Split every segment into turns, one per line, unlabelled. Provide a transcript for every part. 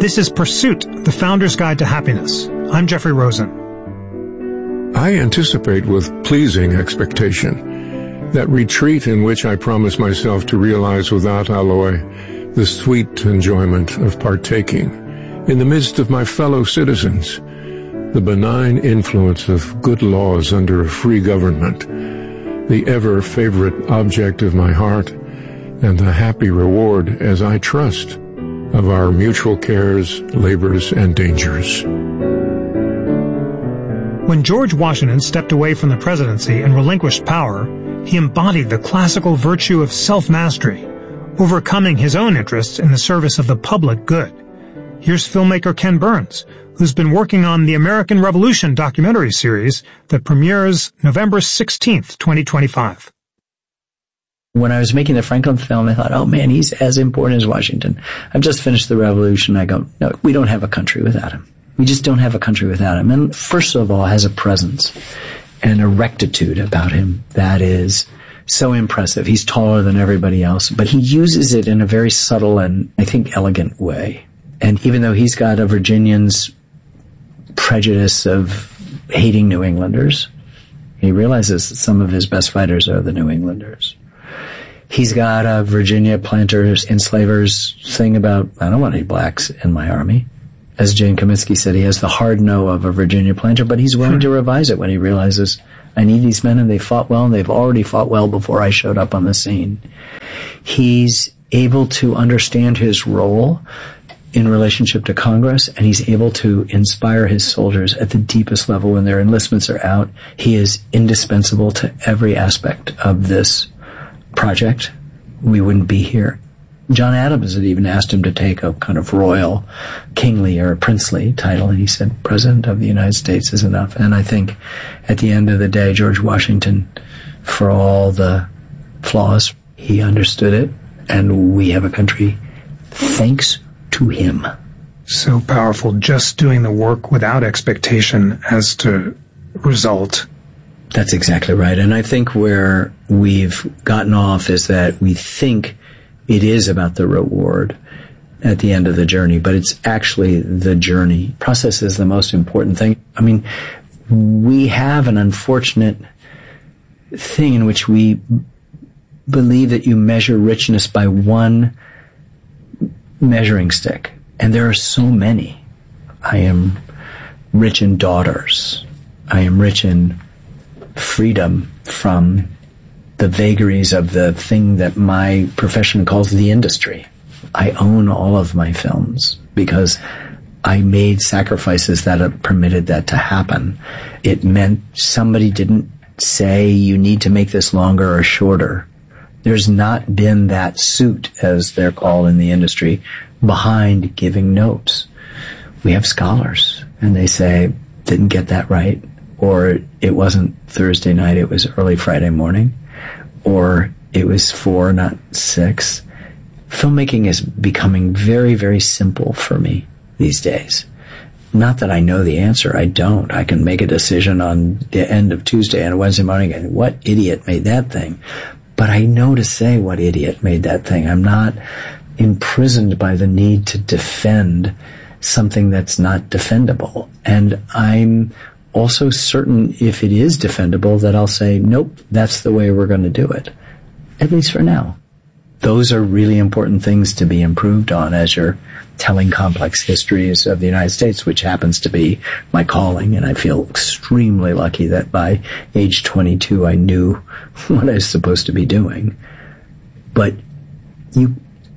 This is Pursuit, the Founder's Guide to Happiness. I'm Jeffrey Rosen.
I anticipate with pleasing expectation that retreat in which I promise myself to realize without alloy the sweet enjoyment of partaking in the midst of my fellow citizens, the benign influence of good laws under a free government, the ever-favorite object of my heart, and the happy reward, as I trust, of our mutual cares, labors, and dangers.
When George Washington stepped away from the presidency and relinquished power, he embodied the classical virtue of self-mastery, overcoming his own interests in the service of the public good. Here's filmmaker Ken Burns, who's been working on the American Revolution documentary series that premieres November 16th, 2025.
When I was making the Franklin film, I thought, oh man, he's as important as Washington. I've just finished the revolution. I go, no, we don't have a country without him. We just don't have a country without him. And first of all, has a presence and a rectitude about him that is so impressive. He's taller than everybody else, but he uses it in a very subtle and, I think, elegant way. And even though he's got a Virginian's prejudice of hating New Englanders, he realizes that some of his best fighters are the New Englanders. He's got a Virginia planters, enslavers thing about, I don't want any blacks in my army. As Jane Kaminsky said, he has the hard no of a Virginia planter, but he's willing to revise it when he realizes, I need these men and they fought well, and they've already fought well before I showed up on the scene. He's able to understand his role in relationship to Congress, and he's able to inspire his soldiers at the deepest level when their enlistments are out. He is indispensable to every aspect of this project. We wouldn't be here. John Adams had even asked him to take a kind of royal, kingly, or princely title, and he said, President of the United States is enough. And I think at the end of the day, George Washington, for all the flaws, he understood it, and we have a country thanks to him.
So powerful, just doing the work without expectation as to result.
That's exactly right. And I think where we've gotten off is that we think it is about the reward at the end of the journey, but it's actually the journey. Process is the most important thing. I mean, we have an unfortunate thing in which we believe that you measure richness by one measuring stick. And there are so many. I am rich in daughters. I am rich in freedom from the vagaries of the thing that my profession calls the industry. I own all of my films because I made sacrifices that permitted that to happen. It meant somebody didn't say you need to make this longer or shorter. There's not been that suit, as they're called in the industry, behind giving notes. We have scholars, and they say, didn't get that right, or it wasn't Thursday night, it was early Friday morning, or it was 4, not 6. Filmmaking is becoming very, very simple for me these days. Not that I know the answer, I don't. I can make a decision on the end of Tuesday and Wednesday morning, and what idiot made that thing? But I know to say what idiot made that thing. I'm not imprisoned by the need to defend something that's not defendable. And I'm also certain if it is defendable that I'll say, nope, that's the way we're going to do it. At least for now. Those are really important things to be improved on as you're telling complex histories of the United States, which happens to be my calling. And I feel extremely lucky that by age 22, I knew what I was supposed to be doing. But you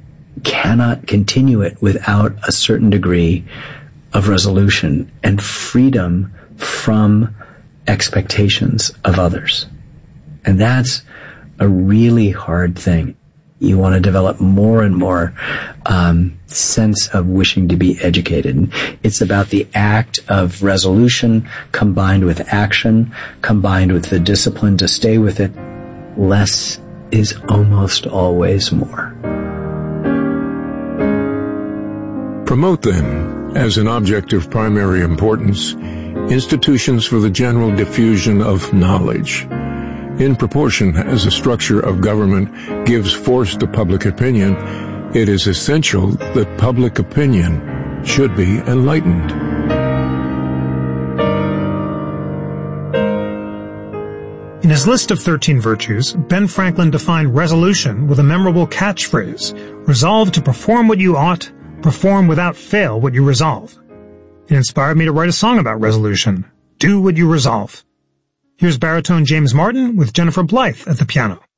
cannot continue it without a certain degree of resolution and freedom from expectations of others. And that's a really hard thing. You want to develop more and more sense of wishing to be educated. It's about the act of resolution combined with action, combined with the discipline to stay with it. Less is almost always more.
Promote, then, as an object of primary importance, institutions for the general diffusion of knowledge. In proportion as the structure of government gives force to public opinion, it is essential that public opinion should be enlightened.
In his list of 13 virtues, Ben Franklin defined resolution with a memorable catchphrase: resolve to perform what you ought, perform without fail what you resolve. It inspired me to write a song about resolution. Do what you resolve. Here's baritone James Martin with Jennifer Blythe at the piano.